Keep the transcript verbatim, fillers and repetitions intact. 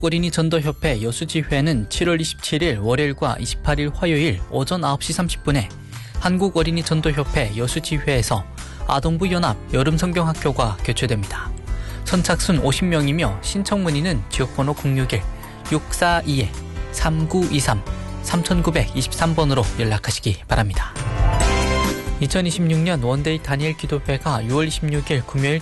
어린이 전도협회 여수지회는 칠월 이십칠일 월요일과 이십팔일 화요일 오전 아홉 시 삼십 분에 한국 어린이 전도협회 여수지회에서 아동부 연합 여름성경학교가 개최됩니다. 선착순 오십 명이며 신청 문의는 지역번호 공육일 육사이 삼구이삼 삼구이삼 번으로 연락하시기 바랍니다. 이천이십육년 원데이 다니엘 기도회가 유월 이십육일 금요일